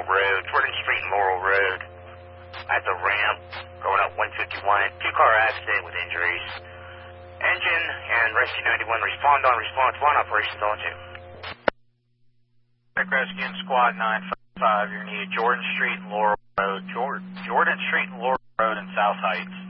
Road, Jordan Street and Laurel Road. At the ramp, going up 151. Two-car accident with injuries. Engine and Rescue 91 respond on response 1, operations on 2. Rescue and Squad 955, you're needed Jordan Street and Laurel Road. Jordan Street and Laurel Road in South Heights.